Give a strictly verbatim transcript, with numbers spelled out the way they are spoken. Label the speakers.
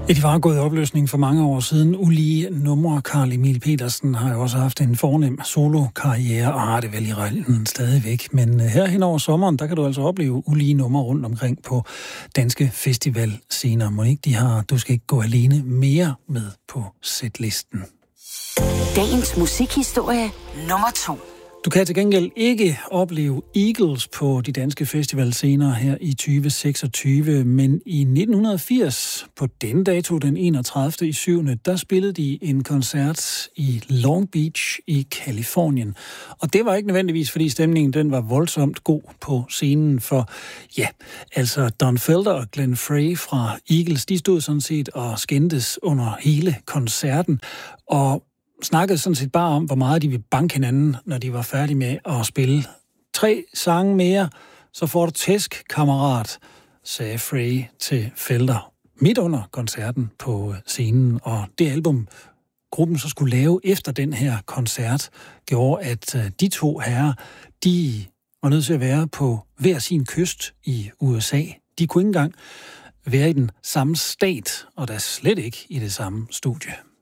Speaker 1: Ja, de var gået i opløsning for mange år siden. Ulige numre. Carl Emil Petersen har jo også haft en fornem solo-karriere, og har det vel i retten stadigvæk. Men her hen over sommeren, der kan du altså opleve ulige numre rundt omkring på danske festivalscener. Monique, de har Du skal ikke gå alene mere med på setlisten.
Speaker 2: Dagens musikhistorie nummer to.
Speaker 1: Du kan til gengæld ikke opleve Eagles på de danske festivalscener her i tyve seksogtyve, men i nitten firs, på denne dato, den enogtredivte i syvende, der spillede de en koncert i Long Beach i Californien. Og det var ikke nødvendigvis, fordi stemningen den var voldsomt god på scenen, for ja, altså Don Felder og Glenn Frey fra Eagles, de stod sådan set og skændtes under hele koncerten, og snakkede sådan set bare om, hvor meget de ville banke hinanden, når de var færdige med at spille. Tre sange mere, så får du tæsk, kammerat, sagde Frey til Felder midt under koncerten på scenen. Og det album, gruppen så skulle lave efter den her koncert, gjorde, at de to herrer, de var nødt til at være på hver sin kyst i U S A. De kunne ikke engang være i den samme stat, og da slet ikke i det samme studie.